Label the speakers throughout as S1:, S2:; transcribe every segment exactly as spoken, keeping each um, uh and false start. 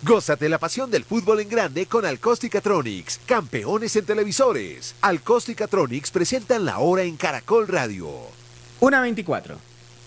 S1: Gózate la pasión del fútbol en grande con Alcóstica-Tronics, campeones en televisores. Alcóstica-Tronics presentan la hora en Caracol Radio.
S2: una veinticuatro.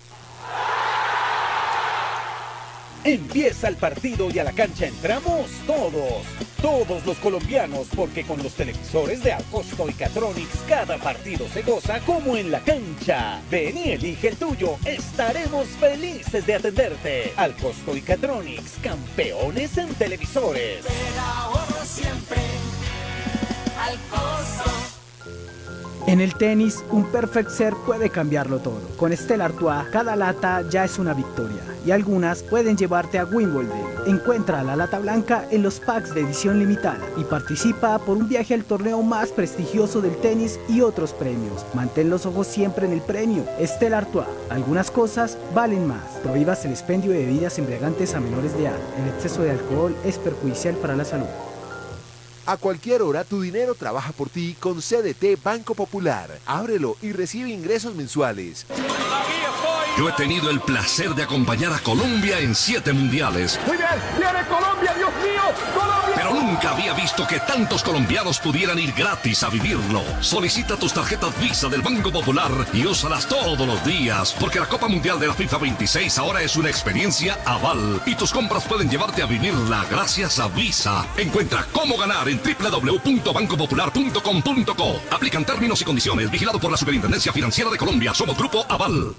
S3: Empieza el partido y a la cancha entramos todos, todos los colombianos, porque con los televisores de Alcóstica-Tronics cada partido se goza como en la cancha. Ven y elige el tuyo, estaremos felices de atenderte. Alcóstica-Tronics, campeones en televisores.
S4: Pero ahorro siempre, Alcosto.
S5: En el tenis, un perfect serve puede cambiarlo todo. Con Stella Artois, cada lata ya es una victoria. Y algunas pueden llevarte a Wimbledon. Encuentra la lata blanca en los packs de edición limitada y participa por un viaje al torneo más prestigioso del tenis y otros premios. Mantén los ojos siempre en el premio. Stella Artois. Algunas cosas valen más. Prohíbas el expendio de bebidas embriagantes a menores de edad. El exceso de alcohol es perjudicial para la salud.
S1: A cualquier hora tu dinero trabaja por ti con C D T Banco Popular. Ábrelo y recibe ingresos mensuales.
S6: Yo he tenido el placer de acompañar a Colombia en siete mundiales.
S7: Muy bien, viene Colombia, Dios mío, Colombia.
S6: Pero nunca había visto que tantos colombianos pudieran ir gratis a vivirlo. Solicita tus tarjetas Visa del Banco Popular y úsalas todos los días, porque la Copa Mundial de la FIFA veintiséis ahora es una experiencia aval y tus compras pueden llevarte a vivirla gracias a Visa. Encuentra cómo ganar en doble u doble u doble u punto banco popular punto com punto co. Aplican términos y condiciones. Vigilado por la Superintendencia Financiera de Colombia. Somos Grupo Aval.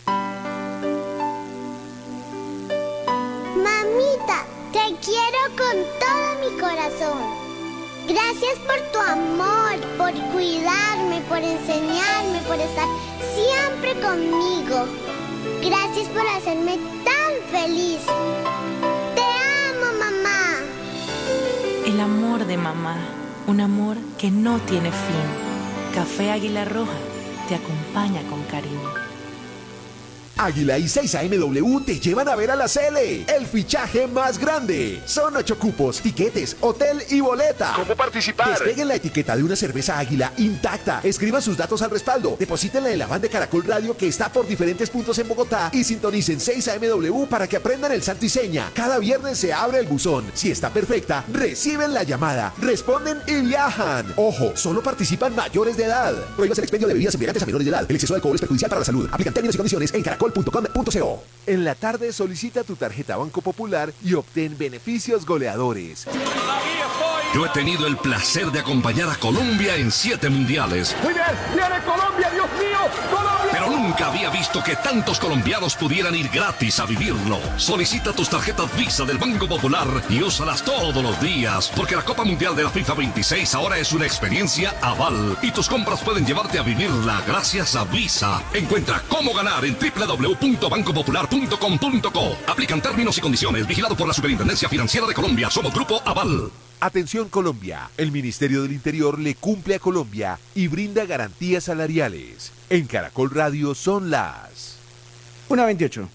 S8: Mamita, te quiero con todo mi corazón. Gracias por tu amor, por cuidarme, por enseñarme, por estar siempre conmigo. Gracias por hacerme tan feliz. Te amo, mamá.
S9: El amor de mamá, un amor que no tiene fin. Café Águila Roja te acompaña con cariño.
S1: Águila y seis A M W te llevan a ver a la Cele, el fichaje más grande. Son ocho cupos, tiquetes, hotel y boleta.
S7: ¿Cómo participar?
S1: Despeguen la etiqueta de una cerveza Águila intacta. Escriban sus datos al respaldo. Deposítenla en la van de Caracol Radio que está por diferentes puntos en Bogotá y sintonicen seis A M W para que aprendan el santo y seña. Cada viernes se abre el buzón. Si está perfecta, reciben la llamada, responden y viajan. Ojo, solo participan mayores de edad. Prohíbas el expendio de bebidas embriagantes a menores de edad. El exceso de alcohol es perjudicial para la salud. Aplican términos y condiciones en caracol punto com punto co. En la tarde solicita tu tarjeta Banco Popular y obtén beneficios goleadores.
S6: Yo he tenido el placer de acompañar a Colombia en siete mundiales.
S7: Muy bien, viene Colombia, Dios mío, Colombia.
S6: Pero nunca había visto que tantos colombianos pudieran ir gratis a vivirlo. Solicita tus tarjetas Visa del Banco Popular y úsalas todos los días, porque la Copa Mundial de la FIFA veintiséis ahora es una experiencia aval y tus compras pueden llevarte a vivirla gracias a Visa. Encuentra cómo ganar en doble u doble u doble u punto banco popular punto com punto co. Aplican términos y condiciones. Vigilado por la Superintendencia Financiera de Colombia. Somos Grupo Aval.
S1: Atención Colombia, el Ministerio del Interior le cumple a Colombia y brinda garantías salariales. En Caracol Radio son las
S2: una veintiocho.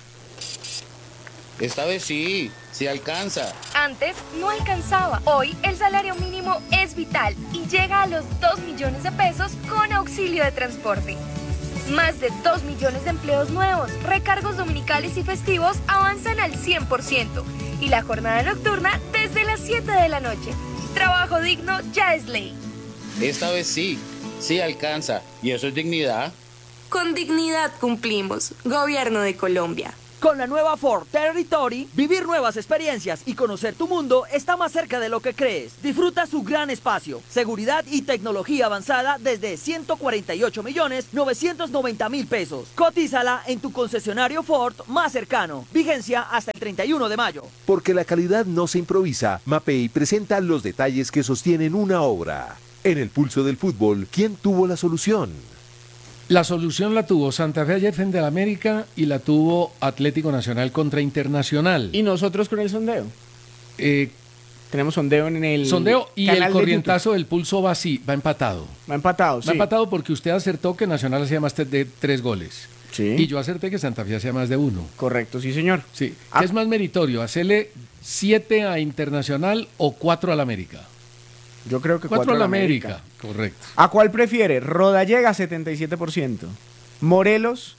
S10: Esta vez sí, sí alcanza.
S11: Antes no alcanzaba. Hoy el salario mínimo es vital y llega a los dos millones de pesos con auxilio de transporte. Más de dos millones de empleos nuevos, recargos dominicales y festivos avanzan al cien por ciento y la jornada nocturna desde las siete de la noche. Trabajo digno ya es ley.
S10: Esta vez sí, sí alcanza. ¿Y eso es dignidad?
S9: Con dignidad cumplimos. Gobierno de Colombia.
S12: Con la nueva Ford Territory, vivir nuevas experiencias y conocer tu mundo está más cerca de lo que crees. Disfruta su gran espacio, seguridad y tecnología avanzada desde ciento cuarenta y ocho millones novecientos noventa mil pesos. Cotízala en tu concesionario Ford más cercano. Vigencia hasta el treinta y uno de mayo.
S1: Porque la calidad no se improvisa, Mapei presenta los detalles que sostienen una obra. En el pulso del fútbol, ¿quién tuvo la solución?
S13: La solución la tuvo Santa Fe ayer frente al América y la tuvo Atlético Nacional contra Internacional.
S2: ¿Y nosotros con el sondeo?
S13: Eh,
S2: Tenemos sondeo en el
S13: sondeo y
S2: canal
S13: el corrientazo del pulso va así, va empatado.
S2: Va empatado, sí.
S13: Va empatado porque usted acertó que Nacional hacía más de tres goles.
S2: Sí.
S13: Y yo acerté que Santa Fe hacía más de uno.
S2: Correcto, sí, señor.
S13: Sí.
S2: Ah.
S13: ¿Qué es más meritorio? ¿Hacerle siete a Internacional o cuatro al América?
S2: Yo creo que
S13: cuatro
S2: cuatro
S13: a la
S2: América.
S13: América, correcto.
S2: ¿A cuál prefiere? Rodallega, setenta y siete por ciento. Morelos,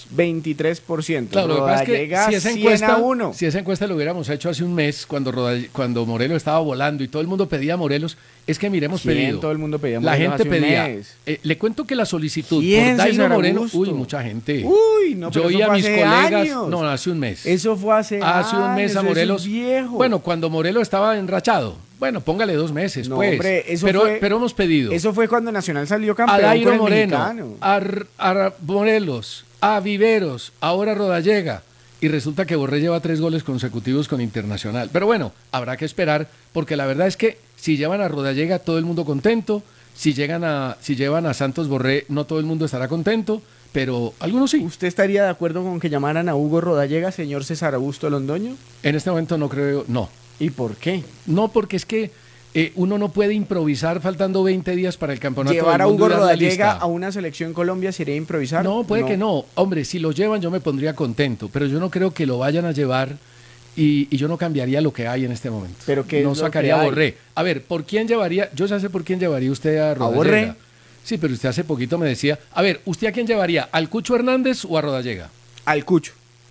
S2: veintitrés por ciento.
S13: Claro, lo que pasa es que
S2: Rodallega,
S13: si esa,
S2: cien
S13: encuesta,
S2: a uno.
S13: si esa encuesta lo hubiéramos hecho hace un mes, cuando, Rodall- cuando Morelos estaba volando y todo el mundo pedía a Morelos, es que miremos
S2: ¿Quién?
S13: pedido.
S2: Todo el mundo pedía a
S13: La
S2: Morelos
S13: gente
S2: hace un
S13: pedía.
S2: mes.
S13: Eh, le cuento que la solicitud
S2: ¿Quién,
S13: por Dairo
S2: César
S13: Moreno,
S2: Augusto?
S13: uy, mucha gente.
S2: Uy, no,
S13: Yo
S2: pero eso
S13: oí a
S2: fue
S13: mis
S2: hace
S13: colegas,
S2: años.
S13: no, hace un mes.
S2: Eso fue hace
S13: Hace un mes
S2: años,
S13: a
S2: eso
S13: Morelos.
S2: es viejo.
S13: Bueno, cuando Morelos estaba enrachado. Bueno, póngale dos meses,
S2: No,
S13: pues.
S2: hombre, eso
S13: pero,
S2: fue-
S13: pero hemos pedido.
S2: Eso fue cuando Nacional salió
S13: A
S2: campeón
S13: Dairo
S2: con el
S13: Moreno,
S2: mexicano.
S13: a, R- a Morelos, a Viveros, ahora Rodallega. Y resulta que Borré lleva tres goles consecutivos con Internacional. Pero bueno, habrá que esperar, porque la verdad es que si llevan a Rodallega, todo el mundo contento. Si llegan a, si llevan a Santos Borré, no todo el mundo estará contento, pero algunos sí.
S2: ¿Usted estaría de acuerdo con que llamaran a Hugo Rodallega, señor César Augusto Londoño?
S13: En este momento no creo, no.
S2: ¿Y por qué?
S13: No, porque es que eh, uno no puede improvisar faltando veinte días para el campeonato
S2: Llevar
S13: del
S2: a
S13: mundo
S2: Hugo
S13: y dar la
S2: Rodallega
S13: lista.
S2: a una selección Colombia sería improvisar.
S13: No, puede que no. Hombre, si lo llevan yo me pondría contento, pero yo no creo que lo vayan a llevar y, y yo no cambiaría lo que hay en este momento.
S2: ¿Pero qué
S13: no
S2: es lo
S13: sacaría
S2: que
S13: a
S2: hay?
S13: Borré. A ver, ¿por quién llevaría? Yo ya sé por quién llevaría usted a Rodallega.
S2: Borré?
S13: Sí, pero usted hace poquito me decía, a ver, ¿usted a quién llevaría? ¿Al Cucho Hernández o a Rodallega?
S2: Al Cucho.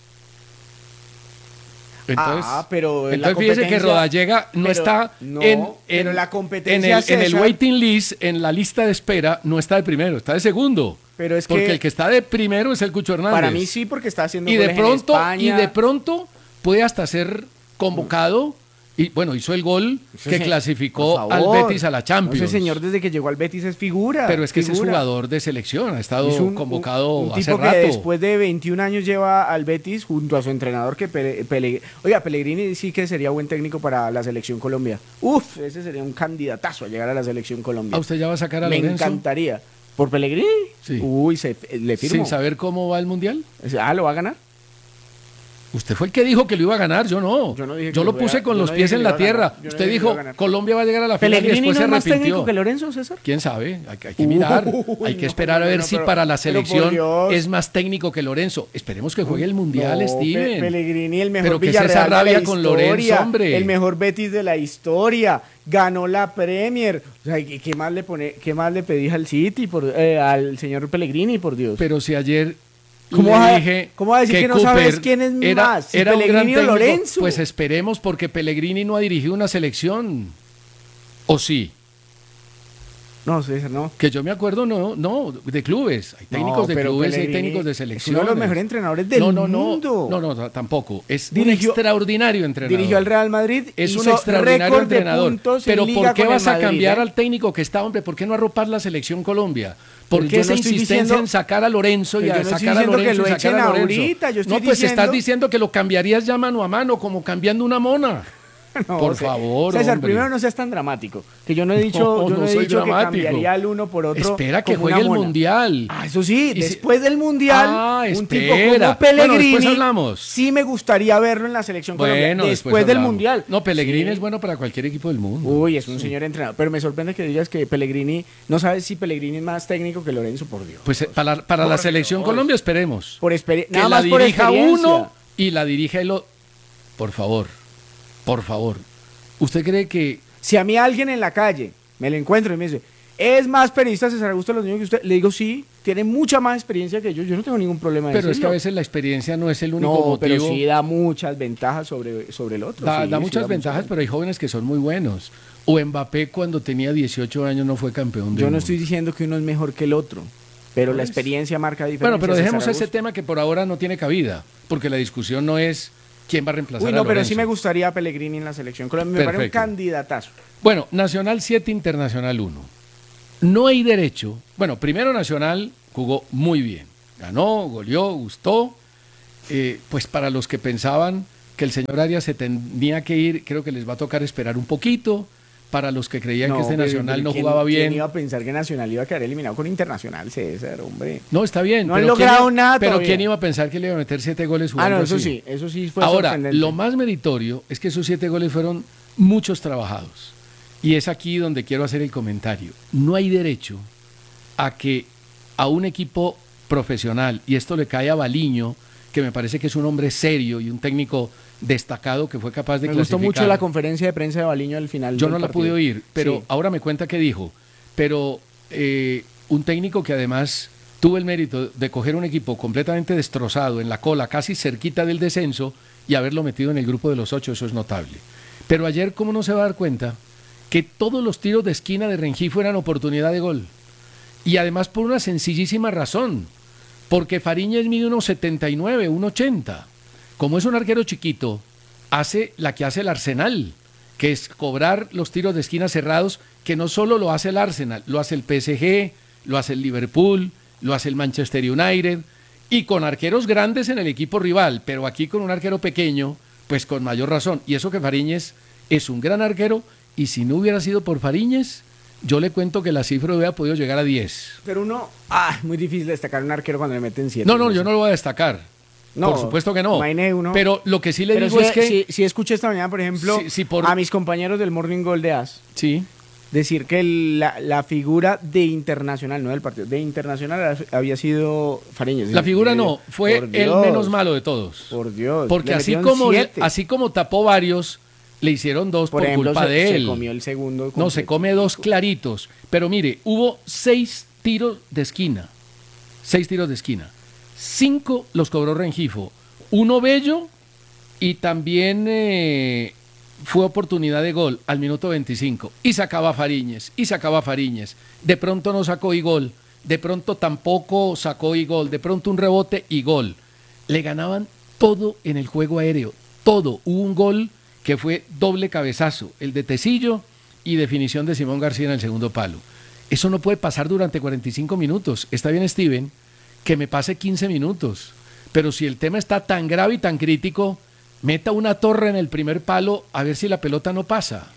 S13: Entonces,
S2: Ah, pero la
S13: entonces fíjese que
S2: competencia-
S13: Rodallega no
S2: pero-
S13: está
S2: no,
S13: en, en-
S2: pero la
S13: en
S2: competencia,
S13: el, en el
S2: César-
S13: waiting list, en la lista de espera, no está de primero, está de segundo.
S2: Pero es
S13: Porque
S2: que-
S13: el que está de primero es el Cucho Hernández.
S2: Para mí sí, porque está haciendo
S13: y de
S2: goles en
S13: pronto
S2: España.
S13: y de pronto puede hasta ser convocado y bueno, hizo el gol
S2: Ese
S13: que
S2: se-
S13: clasificó
S2: por
S13: al
S2: favor.
S13: Betis a la
S2: No,
S13: Champions.
S2: ese señor desde que llegó al Betis es figura.
S13: Pero es que ese es
S2: figura.
S13: jugador de selección, ha estado
S2: Es un-
S13: convocado
S2: un, un
S13: hace
S2: tipo que
S13: rato.
S2: después de veintiún años lleva al Betis junto a su entrenador que Pele- Pele- oiga, Pellegrini sí que sería buen técnico para la selección Colombia. Uf, ese sería un candidatazo a llegar a la selección Colombia.
S13: ¿A usted ya va a sacar a
S2: Me
S13: Lorenzo?
S2: encantaría. ¿Por Pellegrini?
S13: Sí.
S2: Uy, se, le firmo.
S13: Sin saber cómo va el Mundial.
S2: Ah, ¿lo va a ganar?
S13: Usted fue el que dijo que lo iba a ganar, yo no.
S2: Yo no dije que
S13: Yo lo
S2: lo
S13: puse
S2: iba-
S13: con
S2: yo
S13: los
S2: no
S13: pies
S2: dije
S13: en
S2: que
S13: la
S2: lo iba a
S13: tierra.
S2: ganar. Yo no
S13: Usted
S2: dije que
S13: dijo,
S2: lo iba a ganar.
S13: Colombia va a llegar a la final y
S2: ¿Pellegrini
S13: después
S2: no
S13: se
S2: es más técnico
S13: arrepintió.
S2: que Lorenzo, César?
S13: ¿Quién sabe? Hay, que- hay que mirar.
S2: Uy,
S13: hay que
S2: no,
S13: esperar a
S2: no,
S13: ver
S2: no,
S13: si
S2: pero-
S13: para la
S2: pero por
S13: selección
S2: Dios.
S13: es más técnico que Lorenzo. Esperemos que juegue el Mundial,
S2: No,
S13: Steven.
S2: Pe- Pellegrini, el mejor
S13: Pero que es
S2: Villarreal
S13: esa
S2: de la
S13: rabia con
S2: historia,
S13: Lorenzo, hombre.
S2: el mejor Betis de la historia, ganó la Premier. O sea, ¿qué, qué más le pone, qué más le pedí al City, por, eh, al señor Pellegrini, por Dios?
S13: Pero si ayer
S2: ¿Cómo
S13: le
S2: va a-
S13: dije
S2: cómo va a decir que no sabes quién es
S13: era,
S2: más, si
S13: era un gran
S2: Pellegrini o
S13: técnico,
S2: Lorenzo?
S13: pues esperemos porque Pellegrini no ha dirigido una selección. ¿O sí?
S2: No, César, no.
S13: Que yo me acuerdo, no, no, de clubes. Hay técnicos
S2: No,
S13: de
S2: pero
S13: clubes y hay
S2: Pellegrini
S13: técnicos de
S2: es
S13: selección.
S2: uno de los mejores entrenadores del
S13: no, no, no,
S2: mundo.
S13: No, no, no, tampoco. Es
S2: Dirigió-
S13: un extraordinario entrenador.
S2: Dirigió al Real Madrid,
S13: Es un
S2: hizo
S13: extraordinario
S2: récord de
S13: entrenador.
S2: puntos en
S13: Pero
S2: Liga
S13: ¿por qué
S2: con el
S13: vas a
S2: Madrid,
S13: cambiar
S2: eh?
S13: al técnico que está, hombre? ¿Por qué no arropar la selección Colombia? ¿Por
S2: Pero
S13: qué
S2: yo
S13: esa
S2: no estoy
S13: insistencia
S2: diciendo-
S13: en sacar a Lorenzo y
S2: Pero
S13: a
S2: yo no estoy
S13: sacar a
S2: diciendo que
S13: Lorenzo
S2: lo
S13: y sacar
S2: echen
S13: a Lorenzo?
S2: ahorita, yo estoy
S13: no, pues
S2: diciendo-
S13: estás diciendo que lo cambiarías ya mano a mano, como cambiando una mona.
S2: No,
S13: Por
S2: Cé-
S13: favor,
S2: César,
S13: hombre.
S2: primero no seas tan dramático. Que yo no he dicho,
S13: No,
S2: yo no
S13: no
S2: he
S13: soy
S2: dicho que
S13: dramático.
S2: cambiaría el uno por otro.
S13: Espera que
S2: como
S13: juegue
S2: una
S13: el
S2: mona.
S13: Mundial.
S2: Ah, eso sí,
S13: Y si-
S2: después del Mundial,
S13: Ah,
S2: un tipo
S13: espera.
S2: como Pellegrini,
S13: Bueno, después hablamos.
S2: sí me gustaría verlo en la selección colombiana.
S13: Bueno,
S2: Después, del
S13: hablamos.
S2: Mundial.
S13: No, Pellegrini
S2: Sí.
S13: es bueno para cualquier equipo del mundo.
S2: Uy, es un señor entrenador. Pero me sorprende que digas que Pellegrini, no sabes si Pellegrini es más técnico que Lorenzo, por Dios.
S13: Pues eh, para, para la
S2: Por
S13: selección
S2: Dios.
S13: Colombia esperemos.
S2: Por experiencia.
S13: Que
S2: Nada
S13: la
S2: más por
S13: dirija
S2: experiencia.
S13: uno y la dirija el otro. Por favor, por favor. ¿Usted cree que
S2: Si a mí alguien en la calle me lo encuentro y me dice, ¿es más periodista César Augusto Londoño que usted? Le digo, sí, tiene mucha más experiencia que yo. Yo no tengo ningún problema de
S13: Pero es que a
S2: decirlo.
S13: veces la experiencia no es el único
S2: No,
S13: motivo.
S2: pero sí da muchas ventajas sobre, sobre el otro.
S13: Da,
S2: sí,
S13: da
S2: sí
S13: muchas
S2: da
S13: ventajas,
S2: muchas-
S13: pero hay jóvenes que son muy buenos. O Mbappé cuando tenía dieciocho años no fue campeón del
S2: Yo no
S13: mundo.
S2: estoy diciendo que uno es mejor que el otro, pero la
S13: Pues-
S2: experiencia marca diferencia.
S13: Bueno, pero dejemos
S2: César
S13: ese
S2: Augusto.
S13: tema que por ahora no tiene cabida, porque la discusión no es quién va a reemplazar
S2: Uy,
S13: a
S2: no, pero
S13: Lorenzo.
S2: sí me gustaría a Pellegrini en la selección Colombia. Me parece un
S13: Perfecto.
S2: candidatazo.
S13: Bueno, Nacional siete, Internacional uno. No hay derecho. Bueno, primero Nacional jugó muy bien. Ganó, goleó, gustó. Eh, pues para los que pensaban que el señor Arias se tenía que ir, creo que les va a tocar esperar un poquito. Para los que creían que este
S2: pero-
S13: Nacional
S2: pero
S13: no
S2: ¿quién-
S13: jugaba bien.
S2: ¿Quién iba a pensar que Nacional iba a quedar eliminado con Internacional, César, hombre?
S13: No, está bien.
S2: No han
S13: pero ¿quién
S2: logrado
S13: iba-
S2: nada
S13: Pero
S2: todavía.
S13: ¿quién iba a pensar que le iba a meter siete goles
S2: Ah,
S13: jugando
S2: no, eso
S13: así?
S2: sí, eso sí fue
S13: Ahora,
S2: sorprendente.
S13: lo más meritorio es que esos siete goles fueron muchos trabajados. Y es aquí donde quiero hacer el comentario. No hay derecho a que a un equipo profesional, y esto le cae a Baliño, que me parece que es un hombre serio y un técnico destacado que fue capaz de
S2: Me gustó
S13: clasificar.
S2: mucho la conferencia de prensa de Baliño al final.
S13: Yo
S2: del
S13: no la
S2: partido.
S13: pude oír, pero
S2: Sí.
S13: ahora me cuenta qué dijo. Pero eh, un técnico que además tuvo el mérito de coger un equipo completamente destrozado en la cola, casi cerquita del descenso, y haberlo metido en el grupo de los ocho, eso es notable. Pero ayer, ¿cómo no se va a dar cuenta que todos los tiros de esquina de Rengifo eran oportunidad de gol? Y además por una sencillísima razón, porque Fariñez mide uno setenta y nueve, uno ochenta. Como es un arquero chiquito, hace la que hace el Arsenal, que es cobrar los tiros de esquina cerrados, que no solo lo hace el Arsenal, lo hace el P S G, lo hace el Liverpool, lo hace el Manchester United, y con arqueros grandes en el equipo rival, pero aquí con un arquero pequeño, pues con mayor razón. Y eso que Fariñez es un gran arquero, y si no hubiera sido por Fariñez, yo le cuento que la cifra hubiera podido llegar a diez.
S2: Pero uno, ah, muy difícil destacar un arquero cuando le meten siete.
S13: No, no, yo no lo voy a destacar.
S2: No,
S13: por supuesto que no.
S2: Uno.
S13: Pero lo que sí le
S2: Pero
S13: digo
S2: si,
S13: es que...
S2: Si, si escuché esta mañana, por ejemplo,
S13: si, si por...
S2: a mis compañeros del Morning Gold de A S,
S13: sí,
S2: decir que la, la figura de Internacional, no del partido, de Internacional había sido Fariñez.
S13: La figura no, fue el menos malo de todos.
S2: Por Dios.
S13: Porque así como, así como tapó varios, le hicieron dos por, por ejemplo, culpa
S2: se,
S13: de él.
S2: Se comió el segundo. Completo.
S13: No, se come dos claritos. Pero mire, hubo seis tiros de esquina. Seis tiros de esquina. Cinco los cobró Rengifo. Uno Bello y también eh, fue oportunidad de gol al minuto veinticinco. Y sacaba Fariñez, y sacaba Fariñez. De pronto no sacó y gol. De pronto tampoco sacó y gol. De pronto un rebote y gol. Le ganaban todo en el juego aéreo. Todo. Hubo un gol que fue doble cabezazo. El de Tecillo y definición de Simón García en el segundo palo. Eso no puede pasar durante cuarenta y cinco minutos. Está bien, Steven, que me pase quince minutos. Pero si el tema está tan grave y tan crítico, meta una torre en el primer palo a ver si la pelota no pasa.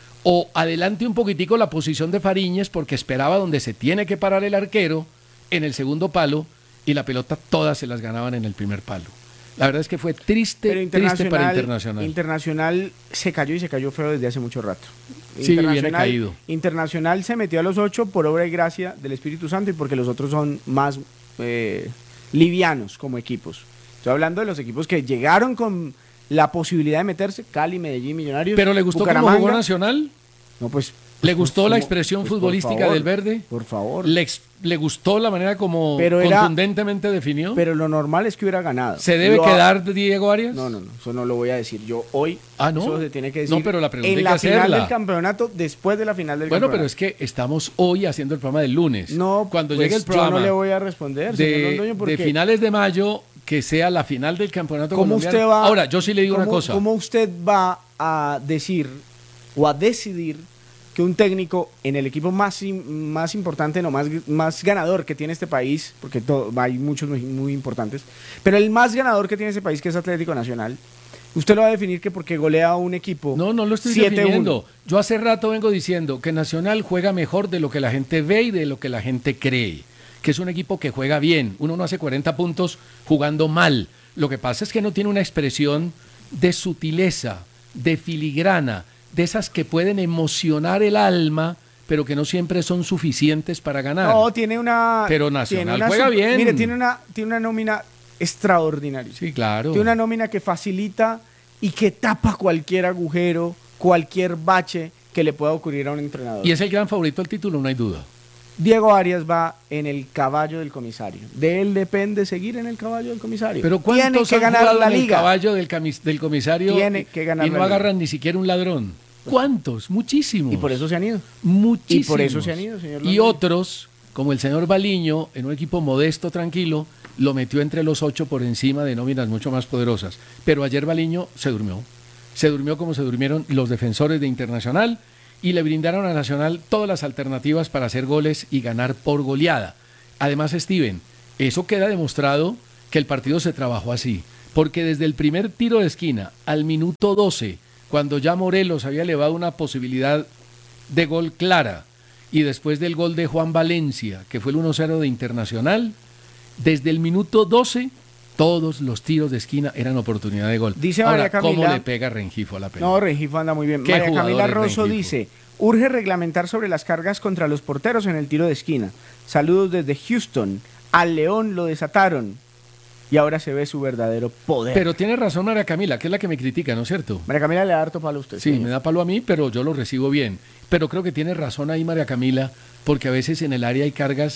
S13: O adelante un poquitico la posición de Fariñez porque esperaba donde se tiene que parar el arquero en el segundo palo y la pelota todas se las ganaban en el primer palo. La verdad es que fue triste, triste para Internacional.
S2: Internacional se cayó y se cayó feo desde hace mucho rato.
S13: Sí, viene caído.
S2: Internacional se metió a los ocho por obra y gracia del Espíritu Santo y porque los otros son más eh, livianos como equipos. Estoy hablando de los equipos que llegaron con la posibilidad de meterse, Cali, Medellín, Millonarios.
S13: ¿Pero le gustó cómo jugó Nacional?
S2: No, pues...
S13: ¿Le gustó
S2: pues,
S13: la expresión
S2: pues,
S13: futbolística
S2: favor,
S13: del Verde?
S2: Por favor.
S13: ¿Le, ¿Le gustó la manera como
S2: pero era,
S13: contundentemente definió?
S2: Pero lo normal es que hubiera ganado.
S13: ¿Se debe
S2: lo
S13: quedar de Diego Arias?
S2: No, no, no, eso no lo voy a decir yo hoy.
S13: Ah, ¿no?
S2: Eso se tiene que decir
S13: no, pero la pregunta
S2: en
S13: hay
S2: la
S13: que
S2: final
S13: hacerla.
S2: del campeonato, después de la final del
S13: bueno,
S2: campeonato.
S13: Bueno, pero es que estamos hoy haciendo el programa del lunes.
S2: No,
S13: cuando
S2: pues
S13: llegue el programa
S2: yo no le voy a responder,
S13: de,
S2: señor Londoño, porque...
S13: de finales de mayo, que sea la final del campeonato
S2: ¿Cómo
S13: colombiano.
S2: usted va,
S13: Ahora, yo sí le digo
S2: ¿cómo,
S13: una cosa.
S2: ¿Cómo usted va a decir o a decidir que un técnico en el equipo más, más importante, no más, más ganador que tiene este país, porque todo, hay muchos muy, muy importantes, pero el más ganador que tiene este país, que es Atlético Nacional, usted lo va a definir que porque golea a un equipo
S13: No, no lo estoy definiendo. Yo hace rato vengo diciendo que Nacional juega mejor de lo que la gente ve y de lo que la gente cree, que es un equipo que juega bien. Uno no hace cuarenta puntos jugando mal. Lo que pasa es que no tiene una expresión de sutileza, de filigrana, de esas que pueden emocionar el alma, pero que no siempre son suficientes para ganar.
S2: No, tiene una...
S13: Pero Nacional
S2: una,
S13: juega bien.
S2: Mire, tiene una, tiene una nómina extraordinaria.
S13: Sí, claro.
S2: Tiene una nómina que facilita y que tapa cualquier agujero, cualquier bache que le pueda ocurrir a un entrenador.
S13: Y es el gran favorito al título, no hay duda.
S2: Diego Arias va en el caballo del comisario. De él depende seguir en el caballo del comisario.
S13: Pero ¿cuántos
S2: Tiene que
S13: han
S2: ganar
S13: jugado
S2: la
S13: en el
S2: liga?
S13: caballo del, camis, del comisario
S2: Tiene
S13: y,
S2: que ganar
S13: y no
S2: la
S13: agarran
S2: liga.
S13: ni siquiera un ladrón? ¿Cuántos? Muchísimos.
S2: Y por eso se han ido.
S13: Muchísimos.
S2: Y por eso se han ido, señor
S13: Y
S2: Londoño.
S13: otros, como el señor Baliño, en un equipo modesto, tranquilo, lo metió entre los ocho por encima de nóminas mucho más poderosas. Pero ayer Baliño se durmió. Se durmió como se durmieron los defensores de Internacional y le brindaron a Nacional todas las alternativas para hacer goles y ganar por goleada. Además, Steven, eso queda demostrado que el partido se trabajó así, porque desde el primer tiro de esquina al minuto doce, cuando ya Morelos había elevado una posibilidad de gol clara, y después del gol de Juan Valencia, que fue el uno cero de Internacional, desde el minuto doce, todos los tiros de esquina eran oportunidad de gol.
S2: Dice
S13: Ahora,
S2: María Camila,
S13: ¿cómo le pega Rengifo a la pelota?
S2: No, Rengifo anda muy bien.
S13: ¿Qué
S2: María
S13: jugador
S2: Camila
S13: es
S2: Rosso
S13: Rengifo?
S2: dice, urge reglamentar sobre las cargas contra los porteros en el tiro de esquina. Saludos desde Houston. Al León lo desataron y ahora se ve su verdadero poder.
S13: Pero tiene razón María Camila, que es la que me critica, ¿no es cierto?
S2: María Camila le da harto palo a usted.
S13: Sí,
S2: señor.
S13: me da palo a mí, pero yo lo recibo bien. Pero creo que tiene razón ahí María Camila, porque a veces en el área hay cargas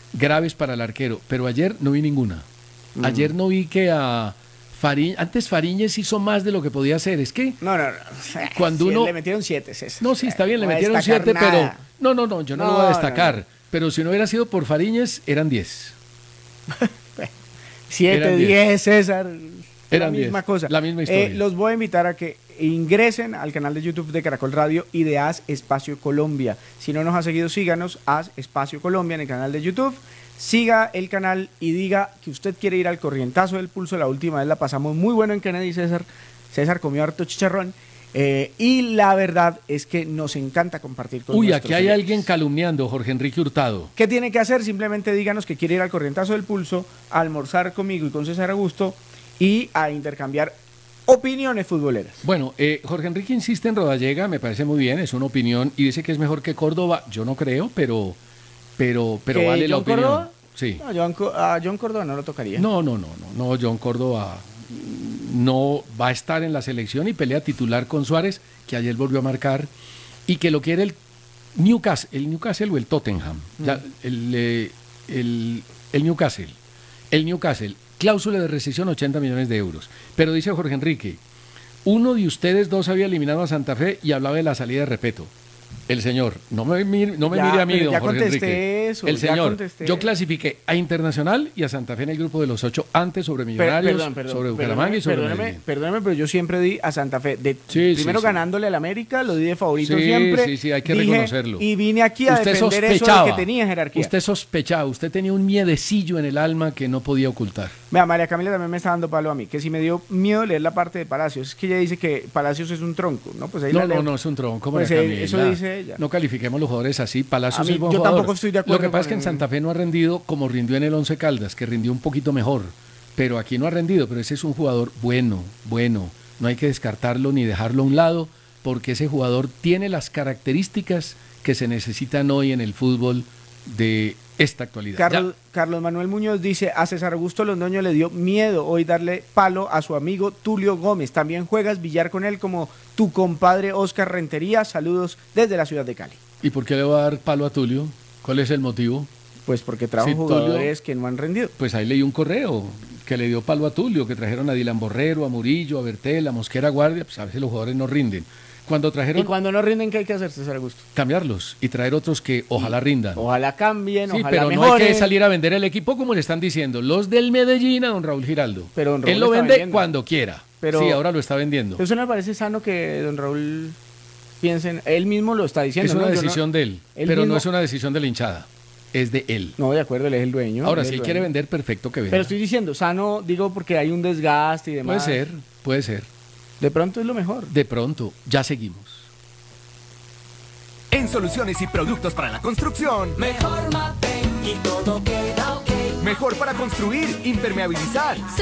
S13: graves para el arquero, pero ayer no vi ninguna. Mm. Ayer no vi que a Fariñez, antes Fariñez hizo más de lo que podía hacer, es que
S2: no, no, no.
S13: cuando
S2: sí,
S13: uno
S2: le metieron siete, César.
S13: No, sí, está bien,
S2: no
S13: le metieron siete, nada. Pero no, no, no, yo no, no lo voy a destacar, no, no. Pero si no hubiera sido por Fariñez, eran diez.
S2: siete, diez, César.
S13: Eran
S2: la misma
S13: diez,
S2: cosa.
S13: La misma historia.
S2: Eh, los voy a invitar a que ingresen al canal de YouTube de Caracol Radio y de Haz Espacio Colombia. Si no nos ha seguido, síganos, Haz Espacio Colombia en el canal de YouTube. Siga el canal y diga que usted quiere ir al corrientazo del pulso. La última vez la pasamos muy bueno en Kennedy, César. César comió harto chicharrón. Eh, y la verdad es que nos encanta compartir con
S13: Uy, aquí hay
S2: clientes.
S13: alguien calumniando, Jorge Enrique Hurtado.
S2: ¿Qué tiene que hacer? Simplemente díganos que quiere ir al corrientazo del pulso, a almorzar conmigo y con César Augusto y a intercambiar opiniones futboleras.
S13: Bueno, eh, Jorge Enrique insiste en Rodallega, me parece muy bien, es una opinión y dice que es mejor que Córdoba. Yo no creo, pero pero pero vale
S2: John
S13: la opinión.
S2: Córdoba?
S13: Sí.
S2: No, John, a John Córdoba no lo tocaría.
S13: No, no, no, no, no, John Córdoba no va a estar en la selección y pelea titular con Suárez, que ayer volvió a marcar y que lo quiere el Newcastle, el Newcastle o el Tottenham, mm. ya, el, eh, el, el Newcastle, el Newcastle. Cláusula de rescisión ochenta millones de euros. Pero dice Jorge Enrique, uno de ustedes dos había eliminado a Santa Fe y hablaba de la salida de Repeto. El señor, no me, mire, no me
S2: ya,
S13: mire a mí, don
S2: ya
S13: Jorge Enrique.
S2: Eso,
S13: el señor,
S2: ya
S13: yo clasifiqué a Internacional y a Santa Fe en el grupo de los ocho antes sobre Millonarios,
S2: perdón, perdón,
S13: sobre Bucaramanga y sobre
S2: perdóneme,
S13: Medellín.
S2: Perdóneme, pero yo siempre di a Santa Fe, de,
S13: sí,
S2: primero
S13: sí,
S2: ganándole al América, lo di de favorito
S13: sí,
S2: siempre.
S13: Sí, sí, hay que
S2: dije,
S13: reconocerlo.
S2: Y vine aquí a
S13: usted
S2: defender
S13: sospechaba,
S2: eso de que tenía jerarquía.
S13: Usted sospechaba, usted tenía un miedecillo en el alma que no podía ocultar.
S2: Vea, María Camila también me está dando palo a mí, que si me dio miedo leer la parte de Palacios, es que ella dice que Palacios es un tronco, ¿no? Pues ahí
S13: no,
S2: la leo.
S13: no, no es un tronco,
S2: pues
S13: María
S2: eh,
S13: Camila.
S2: Eso dice ella.
S13: No califiquemos los jugadores así, Palacios
S2: mí,
S13: es buen
S2: yo
S13: jugador.
S2: tampoco estoy de acuerdo.
S13: Lo que pasa es que en
S2: el...
S13: Santa Fe no ha rendido como rindió en el Once Caldas, que rindió un poquito mejor, pero aquí no ha rendido, pero ese es un jugador bueno, bueno, no hay que descartarlo ni dejarlo a un lado, porque ese jugador tiene las características que se necesitan hoy en el fútbol de esta actualidad.
S2: Carlos, Carlos Manuel Muñoz dice, a César Augusto Londoño le dio miedo hoy darle palo a su amigo Tulio Gómez. También juegas billar con él como tu compadre Oscar Rentería. Saludos desde la ciudad de Cali.
S13: ¿Y por qué le va a dar palo a Tulio? ¿Cuál es el motivo?
S2: Pues porque trajo
S13: sí,
S2: jugadores
S13: Tulio,
S2: que no han rendido.
S13: Pues ahí leí un correo que le dio palo a Tulio, que trajeron a Dylan Borrero, a Murillo, a Bertel, a Mosquera Guardia, pues a veces los jugadores no rinden. Cuando trajeron...
S2: ¿Y cuando no rinden qué hay que hacer, César Augusto?
S13: Cambiarlos y traer otros que ojalá rindan.
S2: Ojalá cambien,
S13: sí,
S2: ojalá
S13: pero
S2: mejoren.
S13: No hay que salir a vender el equipo como le están diciendo los del Medellín a don Raúl Giraldo.
S2: Pero don Raúl
S13: él lo vende
S2: vendiendo.
S13: cuando quiera. Pero, sí, ahora lo está vendiendo.
S2: Eso no me parece sano que don Raúl piensen, él mismo lo está diciendo.
S13: Es una
S2: ¿no?
S13: decisión
S2: no,
S13: de él, él pero mismo... no es una decisión de la hinchada. Es de él.
S2: No, de acuerdo, él es el dueño.
S13: Ahora, si
S2: él
S13: él quiere vender, perfecto que venda.
S2: Pero estoy diciendo, sano, digo, porque hay un desgaste y demás.
S13: Puede ser, puede ser.
S2: De pronto es lo mejor.
S13: De pronto, ya seguimos.
S14: En soluciones y productos para la construcción,
S4: mejor Mapei y todo queda ok.
S14: Mejor para construir, impermeabilizar.